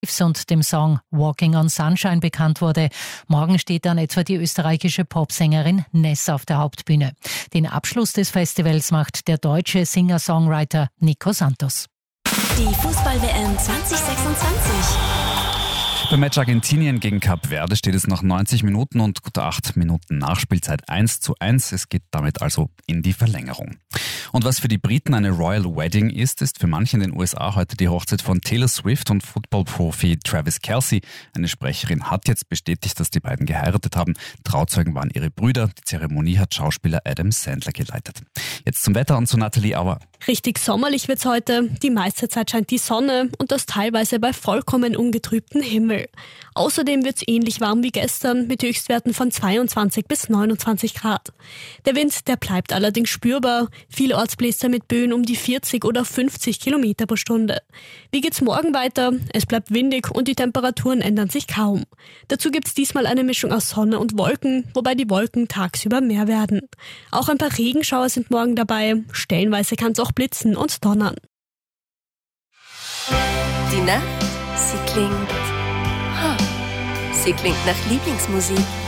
und dem Song Walking on Sunshine bekannt wurde. Morgen steht dann etwa die österreichische Popsängerin Ness auf der Hauptbühne. Den Abschluss des Festivals macht der deutsche Singer-Songwriter Nico Santos. Die Fußball-WM 2026. Beim Match Argentinien gegen Kap Verde steht es nach 90 Minuten und gut 8 Minuten Nachspielzeit 1:1. Es geht damit also in die Verlängerung. Und was für die Briten eine Royal Wedding ist für manche in den USA heute die Hochzeit von Taylor Swift und Football-Profi Travis Kelce. Eine Sprecherin hat jetzt bestätigt, dass die beiden geheiratet haben. Trauzeugen waren ihre Brüder. Die Zeremonie hat Schauspieler Adam Sandler geleitet. Jetzt zum Wetter und zu Nathalie Auer. Richtig sommerlich wird's heute. Die meiste Zeit scheint die Sonne und das teilweise bei vollkommen ungetrübtem Himmel. Außerdem wird's ähnlich warm wie gestern mit Höchstwerten von 22 bis 29 Grad. Der Wind, der bleibt allerdings spürbar. Vielorts bläst er mit Böen um die 40 oder 50 Kilometer pro Stunde. Wie geht's morgen weiter? Es bleibt windig und die Temperaturen ändern sich kaum. Dazu gibt's diesmal eine Mischung aus Sonne und Wolken, wobei die Wolken tagsüber mehr werden. Auch ein paar Regenschauer sind morgen dabei. Stellenweise kann's auch blitzen und donnern. Die Nacht, sie klingt nach Lieblingsmusik.